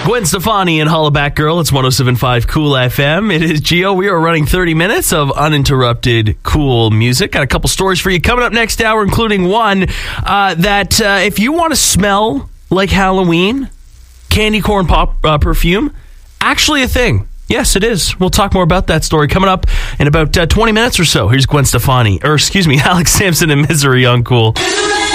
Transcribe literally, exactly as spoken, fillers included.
Gwen Stefani and Hollaback Girl. It's one oh seven point five Cool F M. It is Gio. We are running thirty minutes of uninterrupted cool music. Got a couple stories for you coming up next hour, including one uh, that uh, if you want to smell like Halloween, candy corn pop uh, perfume, actually a thing. Yes, it is. We'll talk more about that story coming up in about uh, twenty minutes or so. Here's Gwen Stefani, or excuse me, Alex Sampson and Misery on Cool.